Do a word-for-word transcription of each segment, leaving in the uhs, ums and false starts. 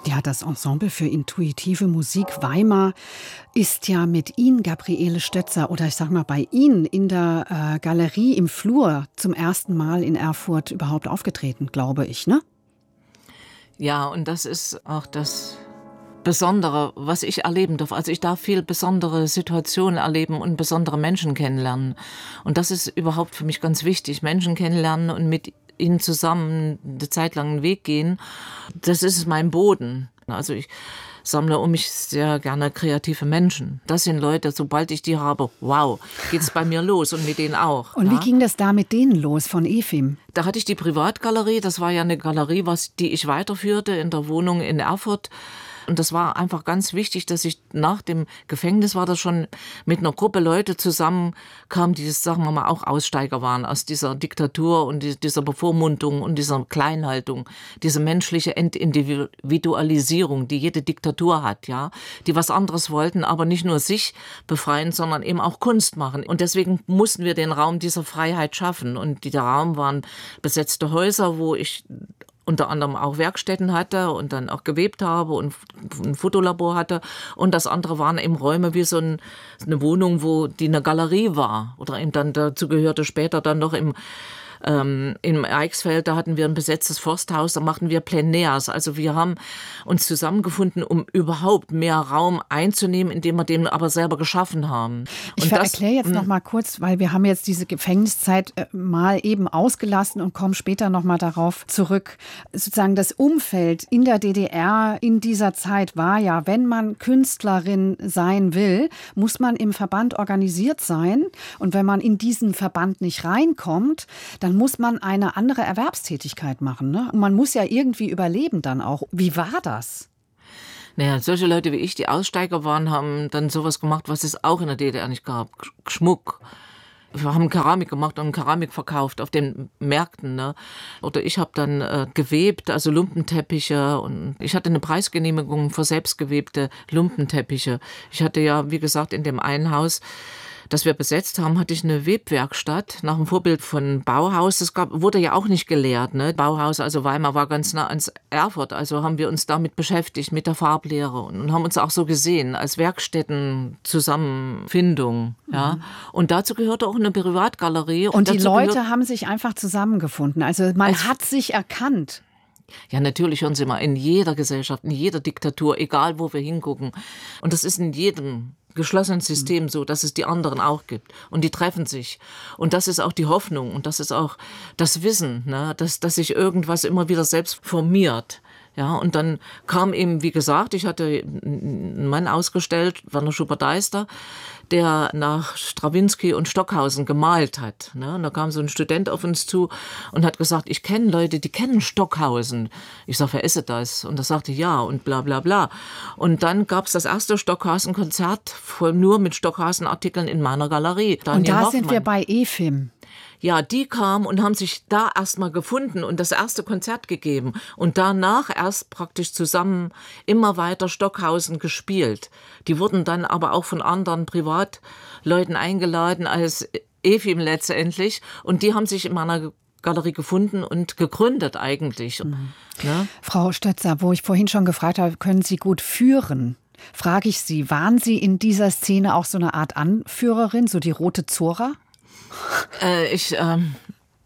Ja, das Ensemble für intuitive Musik Weimar ist ja mit Ihnen, Gabriele Stötzer, oder ich sag mal bei Ihnen in der äh, Galerie im Flur zum ersten Mal in Erfurt überhaupt aufgetreten, glaube ich, ne? Ja, und das ist auch das Besondere, was ich erleben darf. Also ich darf viel besondere Situationen erleben und besondere Menschen kennenlernen. Und das ist überhaupt für mich ganz wichtig, Menschen kennenlernen und mit ihnen zusammen eine Zeit lang einen Weg gehen. Das ist mein Boden. Also ich sammle um mich sehr gerne kreative Menschen. Das sind Leute, sobald ich die habe, wow, geht's bei mir los und mit denen auch. Und ja? Wie ging das da mit denen los von Efim? Da hatte ich die Privatgalerie, das war ja eine Galerie, was, die ich weiterführte in der Wohnung in Erfurt. Und das war einfach ganz wichtig, dass ich nach dem Gefängnis war das schon mit einer Gruppe Leute zusammenkam, die, sagen wir mal, auch Aussteiger waren aus dieser Diktatur und dieser Bevormundung und dieser Kleinhaltung, diese menschliche Entindividualisierung, die jede Diktatur hat, ja, die was anderes wollten, aber nicht nur sich befreien, sondern eben auch Kunst machen. Und deswegen mussten wir den Raum dieser Freiheit schaffen. Und der Raum waren besetzte Häuser, wo ich unter anderem auch Werkstätten hatte und dann auch gewebt habe und ein Fotolabor hatte. Und das andere waren eben Räume wie so ein, eine Wohnung, wo die eine Galerie war. Oder eben dann dazu gehörte später dann noch im Ähm, in Eichsfeld, da hatten wir ein besetztes Forsthaus, da machten wir Plein-Airs. Also wir haben uns zusammengefunden, um überhaupt mehr Raum einzunehmen, indem wir den aber selber geschaffen haben. Ich erkläre jetzt noch mal kurz, weil wir haben jetzt diese Gefängniszeit äh, mal eben ausgelassen und kommen später noch mal darauf zurück. Sozusagen das Umfeld in der D D R in dieser Zeit war ja, wenn man Künstlerin sein will, muss man im Verband organisiert sein. Und wenn man in diesen Verband nicht reinkommt, dann muss man eine andere Erwerbstätigkeit machen, ne? Und man muss ja irgendwie überleben dann auch. Wie war das? Naja, solche Leute wie ich, die Aussteiger waren, haben dann sowas gemacht, was es auch in der D D R nicht gab. Schmuck. Wir haben Keramik gemacht und Keramik verkauft auf den Märkten, ne? Oder ich habe dann äh, gewebt, also Lumpenteppiche, und ich hatte eine Preisgenehmigung für selbstgewebte Lumpenteppiche. Ich hatte ja, wie gesagt, in dem einen Haus, das wir besetzt haben, hatte ich eine Webwerkstatt nach dem Vorbild von Bauhaus. Das gab, wurde ja auch nicht gelehrt, ne? Bauhaus, also Weimar war ganz nah ans Erfurt. Also haben wir uns damit beschäftigt, mit der Farblehre, und, und haben uns auch so gesehen als Werkstätten-Zusammenfindung. Mhm. Ja? Und dazu gehörte auch eine Privatgalerie. Und, und die Leute gehört, haben sich einfach zusammengefunden. Also man es, hat sich erkannt. Ja, natürlich, hören Sie mal, in jeder Gesellschaft, in jeder Diktatur, egal wo wir hingucken. Und das ist in jedem geschlossenen System so, dass es die anderen auch gibt. Und die treffen sich. Und das ist auch die Hoffnung. Und das ist auch das Wissen, ne? dass, dass sich irgendwas immer wieder selbst formiert. Ja, und dann kam eben, wie gesagt, ich hatte einen Mann ausgestellt, Werner Schubert-Deister, der nach Strawinsky und Stockhausen gemalt hat. Ne? Und da kam so ein Student auf uns zu und hat gesagt, ich kenne Leute, die kennen Stockhausen. Ich sage, wer ist das? Und er sagte, ja, und bla bla bla. Und dann gab es das erste Stockhausen-Konzert nur mit Stockhausen-Artikeln in meiner Galerie. Daniel und da Hoffmann. sind wir bei Efim. Ja, die kamen und haben sich da erstmal gefunden und das erste Konzert gegeben. Und danach erst praktisch zusammen immer weiter Stockhausen gespielt. Die wurden dann aber auch von anderen Privatleuten eingeladen als Efim letztendlich. Und die haben sich in meiner Galerie gefunden und gegründet eigentlich. Mhm. Ja? Frau Stötzer, wo ich vorhin schon gefragt habe, können Sie gut führen? Frage ich Sie, waren Sie in dieser Szene auch so eine Art Anführerin, so die rote Zora? Äh, ich, ähm,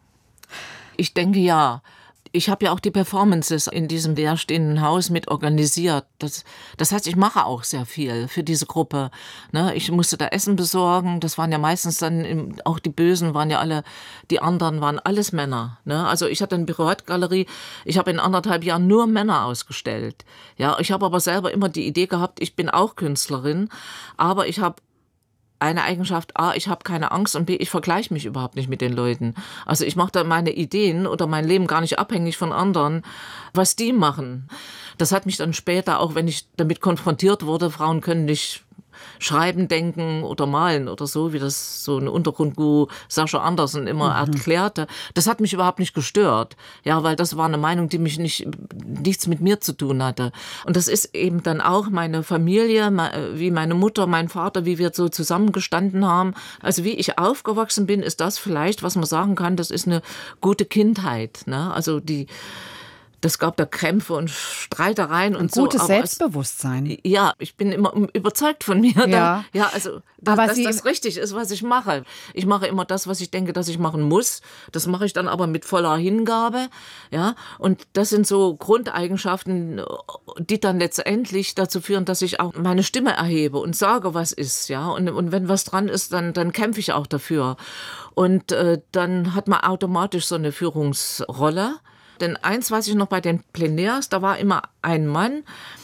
ich denke ja. Ich habe ja auch die Performances in diesem leerstehenden Haus mit organisiert. Das, das heißt, ich mache auch sehr viel für diese Gruppe. Ne? Ich musste da Essen besorgen. Das waren ja meistens dann, im, auch die Bösen waren ja alle, die anderen waren alles Männer. Ne? Also ich hatte eine Privatgalerie. Ich habe in anderthalb Jahren nur Männer ausgestellt. Ja, ich habe aber selber immer die Idee gehabt, ich bin auch Künstlerin, aber ich habe eine Eigenschaft, A, ich habe keine Angst, und B, ich vergleiche mich überhaupt nicht mit den Leuten. Also ich mache da meine Ideen oder mein Leben gar nicht abhängig von anderen, was die machen. Das hat mich dann später, auch wenn ich damit konfrontiert wurde, Frauen können nicht schreiben, denken oder malen oder so, wie das so ein Untergrundguru Sascha Andersen immer mhm. erklärte. Das hat mich überhaupt nicht gestört, ja, weil das war eine Meinung, die mich nicht, nichts mit mir zu tun hatte. Und das ist eben dann auch meine Familie, wie meine Mutter, mein Vater, wie wir so zusammengestanden haben. Also wie ich aufgewachsen bin, ist das vielleicht, was man sagen kann, das ist eine gute Kindheit, ne? Also die Das gab da Krämpfe und Streitereien und Ein so. gutes aber Selbstbewusstsein. Es, ja, ich bin immer überzeugt von mir. Ja, da, ja also, dass, aber dass Sie, das richtig ist, was ich mache. Ich mache immer das, was ich denke, dass ich machen muss. Das mache ich dann aber mit voller Hingabe. Ja, und das sind so Grundeigenschaften, die dann letztendlich dazu führen, dass ich auch meine Stimme erhebe und sage, was ist. Ja, und, und wenn was dran ist, dann, dann kämpfe ich auch dafür. Und äh, dann hat man automatisch so eine Führungsrolle. Denn eins weiß ich noch bei den Plenaires, da war immer ein Mann.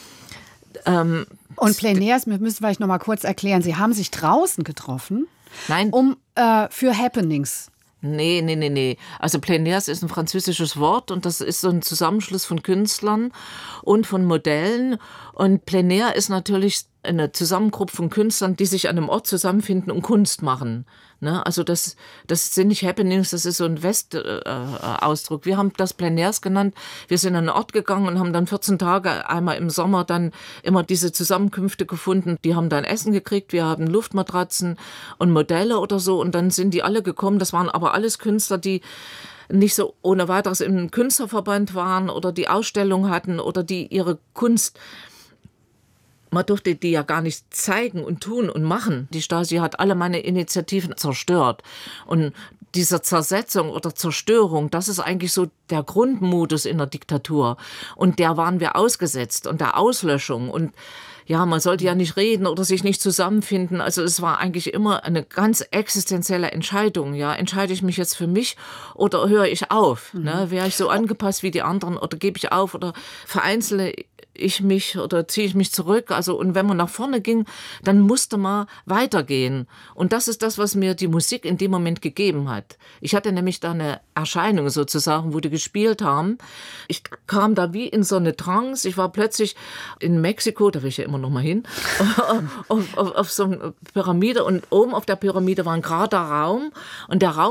Ähm, und Plenaires, wir müssen vielleicht noch mal kurz erklären, Sie haben sich draußen getroffen, nein. um äh, für Happenings. Nee, nee, nee, nee. Also Plenaires ist ein französisches Wort und das ist so ein Zusammenschluss von Künstlern und von Modellen. Und Plenaire ist natürlich eine Zusammengruppe von Künstlern, die sich an einem Ort zusammenfinden und Kunst machen. Ne? Also das, das sind nicht Happenings, das ist so ein West-Ausdruck. Äh, Wir haben das Plenaires genannt. Wir sind an einen Ort gegangen und haben dann vierzehn Tage, einmal im Sommer, dann immer diese Zusammenkünfte gefunden. Die haben dann Essen gekriegt, wir haben Luftmatratzen und Modelle oder so und dann sind die alle gekommen. Das waren aber alles Künstler, die nicht so ohne weiteres im Künstlerverband waren oder die Ausstellung hatten oder die ihre Kunst... Man durfte die ja gar nicht zeigen und tun und machen. Die Stasi hat alle meine Initiativen zerstört. Und diese Zersetzung oder Zerstörung, das ist eigentlich so der Grundmodus in der Diktatur. Und der waren wir ausgesetzt und der Auslöschung. Und ja, man sollte ja nicht reden oder sich nicht zusammenfinden. Also es war eigentlich immer eine ganz existenzielle Entscheidung. Ja, entscheide ich mich jetzt für mich oder höre ich auf? Mhm. Ne? Wäre ich so angepasst wie die anderen oder gebe ich auf oder vereinzele ich mich oder ziehe ich mich zurück. Also und wenn man nach vorne ging, dann musste man weitergehen. Und das ist das, was mir die Musik in dem Moment gegeben hat. Ich hatte nämlich da eine Erscheinung sozusagen, wo die gespielt haben. Ich kam da wie in so eine Trance. Ich war plötzlich in Mexiko, da will ich ja immer noch mal hin, auf, auf, auf so eine Pyramide und oben auf der Pyramide war ein gerader Raum und der Raum